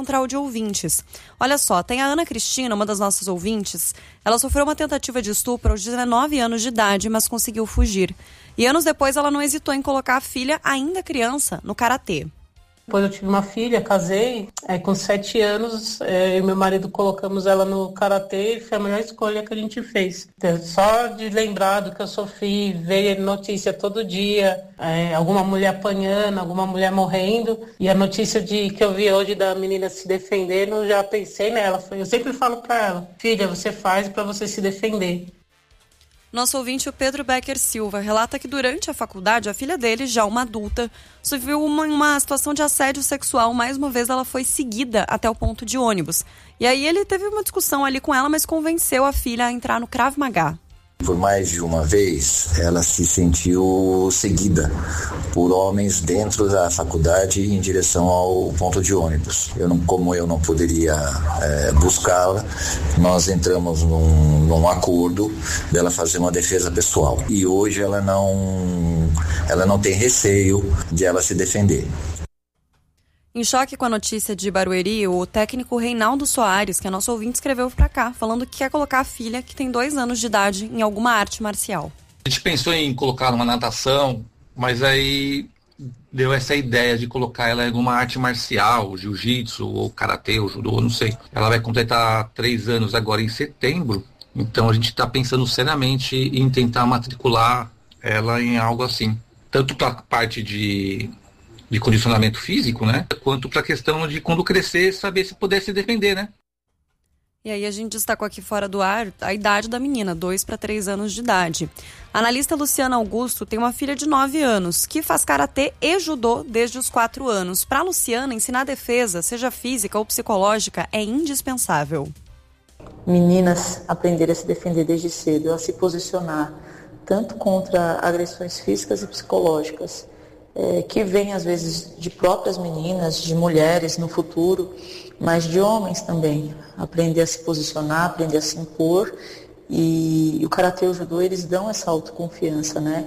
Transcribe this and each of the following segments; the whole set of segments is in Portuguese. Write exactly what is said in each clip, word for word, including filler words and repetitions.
central de ouvintes. Olha só, tem a Ana Cristina, uma das nossas ouvintes. Ela sofreu uma tentativa de estupro aos dezenove anos de idade, mas conseguiu fugir. E anos depois ela não hesitou em colocar a filha, ainda criança, no karatê. Depois eu tive uma filha, casei, é, com sete anos, é, eu e meu marido colocamos ela no karatê e foi a melhor escolha que a gente fez. Então, só de lembrar do que eu sofri, ver notícia todo dia, é, alguma mulher apanhando, alguma mulher morrendo, e a notícia de, que eu vi hoje da menina se defendendo, eu já pensei nela. Eu sempre falo pra ela, filha, você faz pra você se defender. Nosso ouvinte, o Pedro Becker Silva, relata que durante a faculdade, a filha dele, já uma adulta, sofreu uma, uma situação de assédio sexual. Mais uma vez, ela foi seguida até o ponto de ônibus. E aí ele teve uma discussão ali com ela, mas convenceu a filha a entrar no Krav Maga. Por mais de uma vez, ela se sentiu seguida por homens dentro da faculdade em direção ao ponto de ônibus. Eu não, como eu não poderia é, buscá-la, nós entramos num, num acordo dela fazer uma defesa pessoal. E hoje ela não, ela não tem receio de ela se defender. Em choque com a notícia de Barueri, o técnico Reinaldo Soares, que é nosso ouvinte, escreveu pra cá, falando que quer colocar a filha, que tem dois anos de idade, em alguma arte marcial. A gente pensou em colocar numa natação, mas aí deu essa ideia de colocar ela em alguma arte marcial, jiu-jitsu, ou karatê, ou judô, não sei. Ela vai completar três anos agora em setembro, então a gente está pensando seriamente em tentar matricular ela em algo assim. Tanto para a parte de... de condicionamento físico, né? Quanto para a questão de quando crescer, saber se puder se defender, né? E aí a gente destacou aqui fora do ar a idade da menina, dois para três anos de idade. A analista Luciana Augusto tem uma filha de nove anos, que faz karatê e judô desde os quatro anos. Para a Luciana, ensinar defesa, seja física ou psicológica, é indispensável. Meninas aprenderem a se defender desde cedo, a se posicionar, tanto contra agressões físicas e psicológicas, É, que vem às vezes de próprias meninas, de mulheres no futuro, mas de homens também. Aprender a se posicionar, aprender a se impor, e, e o karatê e o judô, eles dão essa autoconfiança, né?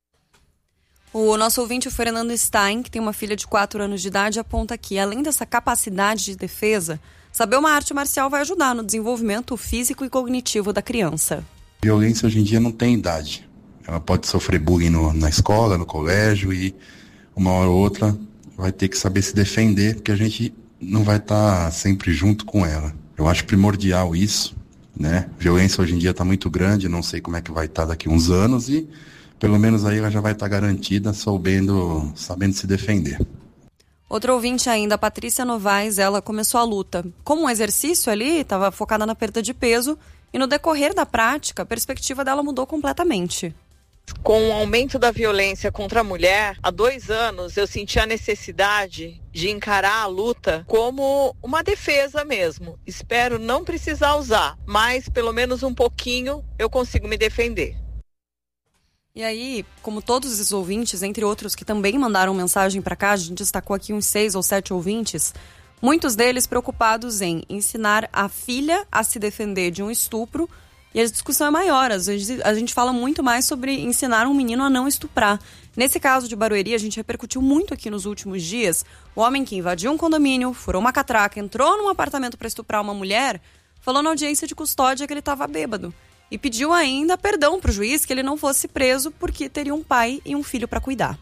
O nosso ouvinte, o Fernando Stein, que tem uma filha de quatro anos de idade, aponta que, além dessa capacidade de defesa, saber uma arte marcial vai ajudar no desenvolvimento físico e cognitivo da criança. Violência hoje em dia não tem idade. Ela pode sofrer bullying no, na escola, no colégio, e uma hora ou outra vai ter que saber se defender, porque a gente não vai estar tá sempre junto com ela. Eu acho primordial isso, né? Violência hoje em dia está muito grande, não sei como é que vai estar tá daqui uns anos, e pelo menos aí ela já vai estar tá garantida, sabendo, sabendo se defender. Outro ouvinte ainda, a Patrícia Novaes, ela começou a luta como um exercício ali, estava focada na perda de peso, e no decorrer da prática, a perspectiva dela mudou completamente. Com o aumento da violência contra a mulher, há dois anos eu senti a necessidade de encarar a luta como uma defesa mesmo. Espero não precisar usar, mas pelo menos um pouquinho eu consigo me defender. E aí, como todos os ouvintes, entre outros que também mandaram mensagem para cá, a gente destacou aqui uns seis ou sete ouvintes, muitos deles preocupados em ensinar a filha a se defender de um estupro. E a discussão é maior, às vezes a gente fala muito mais sobre ensinar um menino a não estuprar. Nesse caso de Barueri, a gente repercutiu muito aqui nos últimos dias. O homem que invadiu um condomínio, furou uma catraca, entrou num apartamento para estuprar uma mulher, falou na audiência de custódia que ele estava bêbado. E pediu ainda perdão para o juiz que ele não fosse preso porque teria um pai e um filho para cuidar.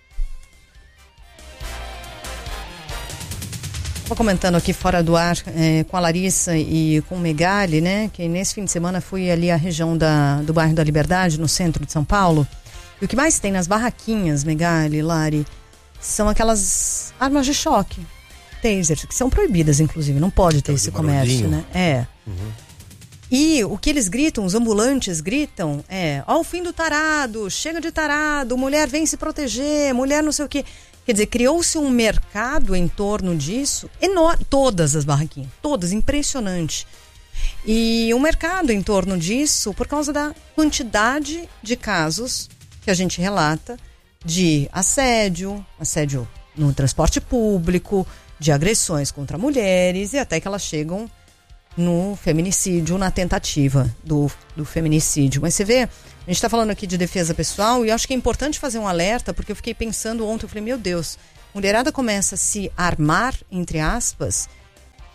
Estava comentando aqui fora do ar é, com a Larissa e com o Megali, né? Que nesse fim de semana fui ali à região da, do bairro da Liberdade, no centro de São Paulo. E o que mais tem nas barraquinhas, Megali, Lari, são aquelas armas de choque, tasers, que são proibidas, inclusive. Não pode ter esse comércio, né? É. Uhum. E o que eles gritam, os ambulantes gritam, é: ó, o fim do tarado, chega de tarado, mulher vem se proteger, mulher não sei o quê. Quer dizer, criou-se um mercado em torno disso, enorme, todas as barraquinhas, todas, impressionante. E um mercado em torno disso por causa da quantidade de casos que a gente relata de assédio, assédio no transporte público, de agressões contra mulheres e até que elas chegam no feminicídio, na tentativa do, do feminicídio. Mas você vê, a gente está falando aqui de defesa pessoal e eu acho que é importante fazer um alerta, porque eu fiquei pensando ontem, eu falei, meu Deus, mulherada começa a se armar, entre aspas,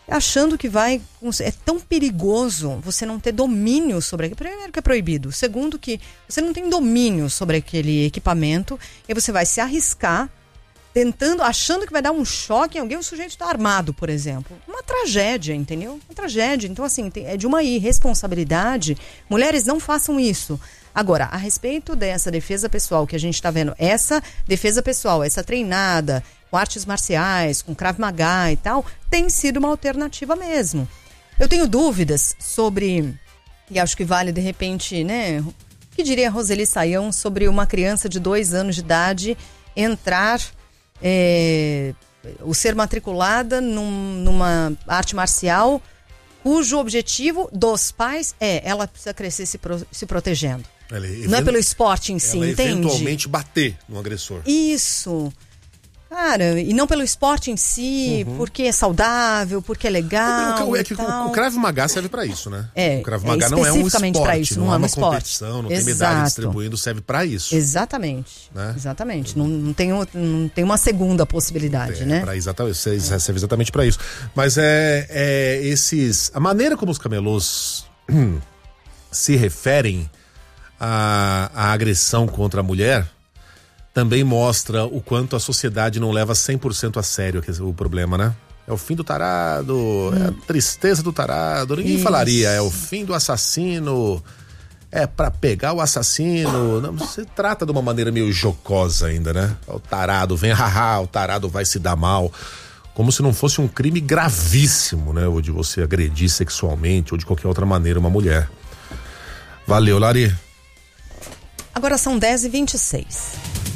achando que vai... É tão perigoso você não ter domínio sobre aquilo. Primeiro que é proibido. Segundo que você não tem domínio sobre aquele equipamento e você vai se arriscar tentando, achando que vai dar um choque em alguém, o sujeito está armado, por exemplo. Uma tragédia, entendeu? Uma tragédia. Então, assim, é de uma irresponsabilidade. Mulheres, não façam isso. Agora, a respeito dessa defesa pessoal que a gente está vendo, essa defesa pessoal, essa treinada com artes marciais, com Krav Maga e tal, tem sido uma alternativa mesmo. Eu tenho dúvidas sobre, e acho que vale de repente, né, o que diria a Roseli Saião sobre uma criança de dois anos de idade entrar, é, ou ser matriculada num, numa arte marcial cujo objetivo dos pais é, ela precisa crescer se, pro, se protegendo. Ela, não é pelo esporte em si, ela entende? Eventualmente bater no agressor. Isso. Cara, e não pelo esporte em si, uhum. porque é saudável, porque é legal. O, o, é que o, o Krav Maga serve pra isso, né? É, o Krav Maga é não é um esporte, pra isso, não, não é uma esporte. competição, não Exato. tem medalha distribuindo, serve pra isso. Exatamente. Né? Exatamente. Não, não, tem, não tem uma segunda possibilidade, é, né? Pra exatamente, serve exatamente pra isso. Mas é, é esses. A maneira como os camelôs se referem à, à agressão contra a mulher também mostra o quanto a sociedade não leva cem por cento a sério o problema, né? É o fim do tarado, hum. é a tristeza do tarado. Ninguém Isso. falaria, é o fim do assassino, é pra pegar o assassino. Não, você trata de uma maneira meio jocosa ainda, né? O tarado vem, haha, o tarado vai se dar mal. Como se não fosse um crime gravíssimo, né? Ou de você agredir sexualmente ou de qualquer outra maneira uma mulher. Valeu, Lari. Agora são dez e vinte e seis.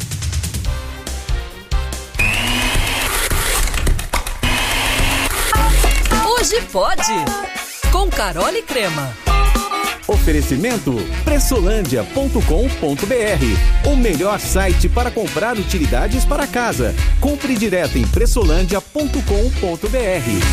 Hoje pode, com Carol e Crema. Oferecimento pressolândia ponto com ponto br, o melhor site para comprar utilidades para casa. Compre direto em pressolândia ponto com ponto br.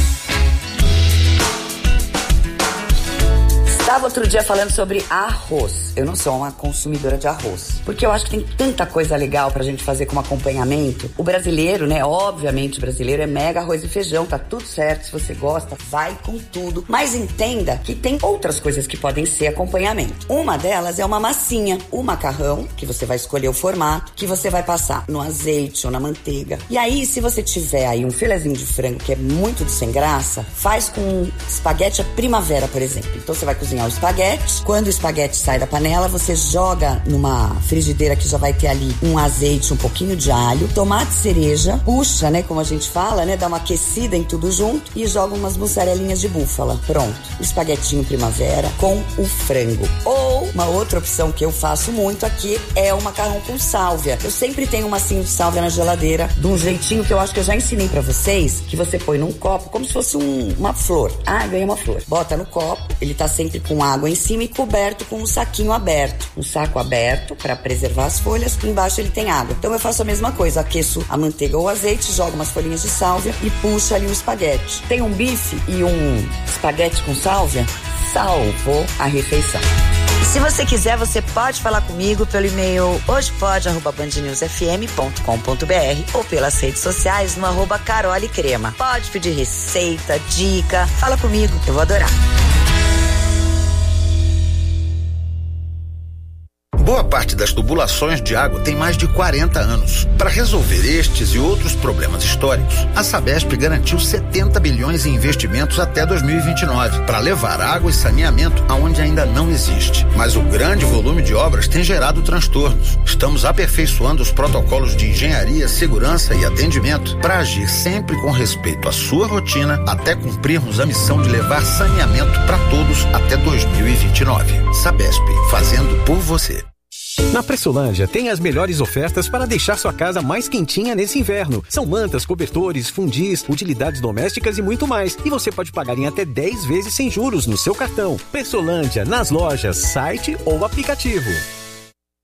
Estava outro dia falando sobre arroz. Eu não sou uma consumidora de arroz, porque eu acho que tem tanta coisa legal pra gente fazer como acompanhamento. O brasileiro, né, obviamente o brasileiro é mega arroz e feijão, tá tudo certo, se você gosta, vai com tudo. Mas entenda que tem outras coisas que podem ser acompanhamento. Uma delas é uma massinha, o macarrão, que você vai escolher o formato, que você vai passar no azeite ou na manteiga. E aí, se você tiver aí um filezinho de frango que é muito de sem graça, faz com espaguete à primavera, por exemplo. Então você vai cozinhar o espaguete. Quando o espaguete sai da panela, você joga numa frigideira que já vai ter ali um azeite, um pouquinho de alho, tomate cereja, puxa, né, como a gente fala, né, dá uma aquecida em tudo junto e joga umas mussarelinhas de búfala. Pronto. O espaguetinho primavera com o frango. Ou uma outra opção que eu faço muito aqui é o macarrão com sálvia. Eu sempre tenho um massinho de sálvia na geladeira, de um jeitinho que eu acho que eu já ensinei pra vocês, que você põe num copo como se fosse um, uma flor. Ah, ganhei uma flor. Bota no copo, ele tá sempre com água em cima e coberto com um saquinho aberto. Um saco aberto para preservar as folhas, embaixo ele tem água. Então eu faço a mesma coisa, aqueço a manteiga ou o azeite, jogo umas folhinhas de sálvia e puxo ali o espaguete. Tem um bife e um espaguete com sálvia? Salvou a refeição. E se você quiser, você pode falar comigo pelo e-mail hojepode arroba band news f m ponto com ponto b r ou pelas redes sociais no arroba Carol e Crema. Pode pedir receita, dica, fala comigo, eu vou adorar. Boa parte das tubulações de água tem mais de quarenta anos. Para resolver estes e outros problemas históricos, a Sabesp garantiu setenta bilhões em investimentos até dois mil e vinte e nove, para levar água e saneamento aonde ainda não existe. Mas o grande volume de obras tem gerado transtornos. Estamos aperfeiçoando os protocolos de engenharia, segurança e atendimento para agir sempre com respeito à sua rotina até cumprirmos a missão de levar saneamento para todos até dois mil e vinte e nove. Sabesp, fazendo por você. Na Pressolândia tem as melhores ofertas para deixar sua casa mais quentinha nesse inverno. São mantas, cobertores, fundis, utilidades domésticas e muito mais. E você pode pagar em até dez vezes sem juros no seu cartão. Pressolândia, nas lojas, site ou aplicativo.